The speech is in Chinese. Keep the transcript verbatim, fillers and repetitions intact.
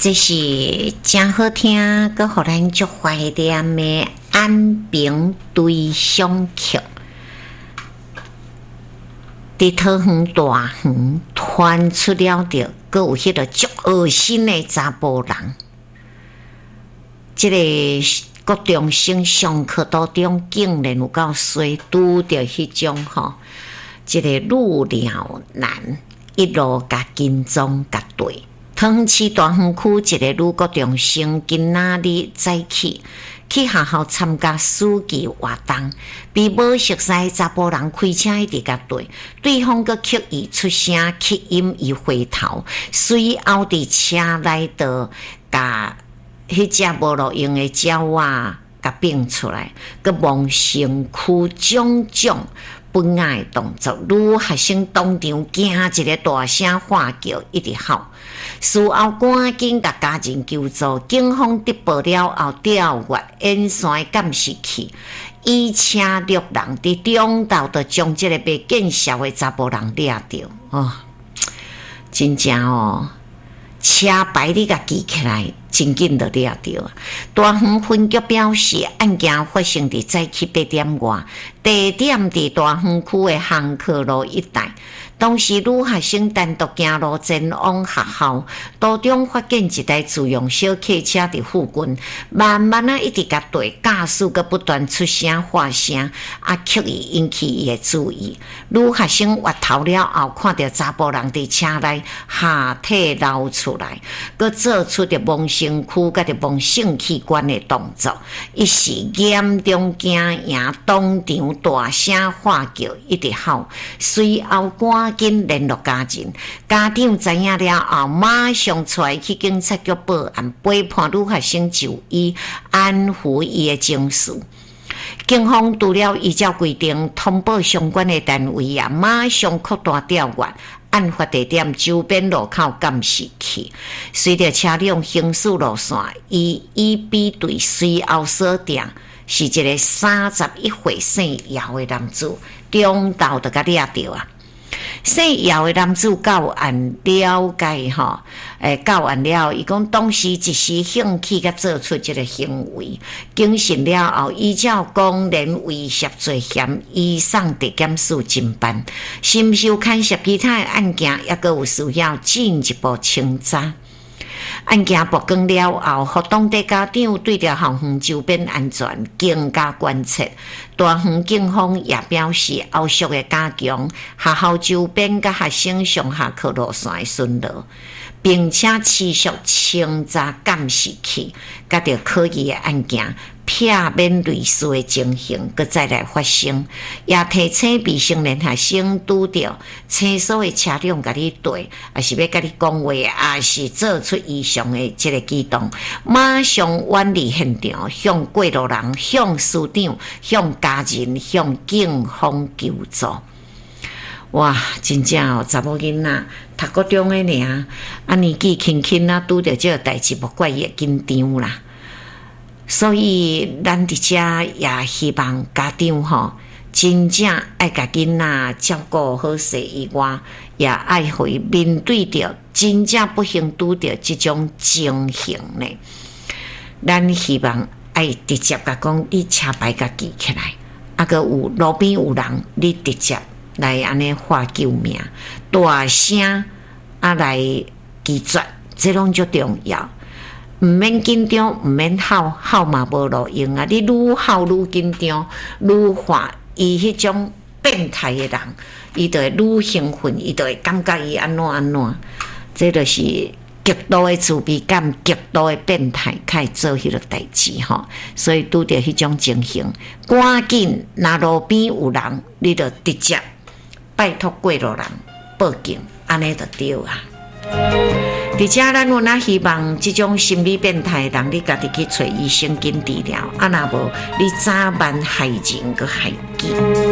这是真好听，搁互咱足怀念的安平对象曲。伫桃园大园传出了着，搁有迄个足恶心的查甫人。即、這个国中生上课途中，竟然有够衰，拄着迄种吼，即、這个路了男一路甲跟踪甲对。桃园市大园区一个女国中生，今仔日早起去学校参加暑期活动，被无熟悉查甫人开车一直甲对，对方阁刻意出声吸引伊回头，随后伫车内头甲迄只无路用的鸟仔甲并出来，阁望身躯种种不雅的动作，女学生当场惊一个大声喊叫，一直吼。事后赶紧甲家人求助，警方得报了后调阅沿线监视器，以车录人伫中道就将这个被见笑的查甫人抓着。哦，真正哦，车牌你甲记起来，真紧就抓着啊！大园分局表示，案件发生伫早起八点外，地点伫大园区的航客路一带。当时女学生单独行路前往学校，途中发现一台自用小客车伫附近，慢慢啊一直甲对，驾驶个不断出声发声，啊刻意引起伊的注意。女学生滑头了后，看到查甫人伫车内下体捞出来，佮做出着摸身躯甲着摸性器官的动作，一时严重惊讶，当场大声喊叫，一直吼，随后赶赶紧联络家人，家长知影了后，马上出来去警察局报案，陪伴女学生就医，安抚伊的情绪。警方除了依照规定通报相关的单位啊，马上扩大调阅案发地点周边路口监视器，随着车辆行驶路线，伊伊比对随后锁定是一个三十一岁姓姚的男子，中道就甲抓着啊。姓姚的男子到案了解吼，诶，到案了，伊讲当时一时兴起，甲做出这个行为，经审了后，依照公然威胁罪嫌，移送地检署侦办。深受牵涉其他的案件，也阁有需要进一步清查。案件曝光了后，互当地家长对着校园周边安全更加关切。大园警方也表示，后续的加强学校周边甲学生上下课路线的巡逻，并且持续清查监视器，甲着可疑的案件避免类似的情形搁再来发生，也提醒未成年学生拄着车锁的车辆甲你对，也是要甲你讲话，也是做出异常的这个举动，马上远离现场，向过路人、向师长、向家人、向警方求助。哇，真正哦，查某囡仔读高中的尔，啊年纪轻轻啊，拄着这个代志，无怪伊会紧张啦。所以，咱伫遮也希望家长吼，真正爱甲囡仔照顾好势以外，也爱互伊面对着真正不幸拄着即种情形呢。咱希望爱直接甲讲，你车牌甲记起来，啊个有路边有人，你直接来安尼喊救命，大声啊来拒绝，这拢最重要。毋免紧张，毋免吼吼嘛无路用啊！你愈吼愈紧张，愈喊伊迄种变态的人，伊就会愈兴奋，伊就会感觉伊安怎安怎，这就是极度的自卑感，极度的变态，开始做迄个代志吼。所以拄着迄种情形，赶紧若路边有人，你就直接拜托过路人报警，安尼就对啊。伫遮咱有哪希望即种心理变态人，你家己去找医生紧治疗，啊若无你早晚害人个害己。